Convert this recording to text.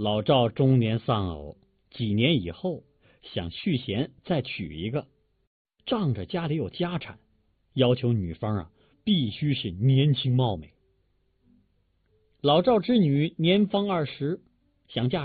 老赵中年丧偶，几年以后想续弦再娶一个，仗着家里有家产，要求女方必须是年轻貌美。老赵之女年方20，想嫁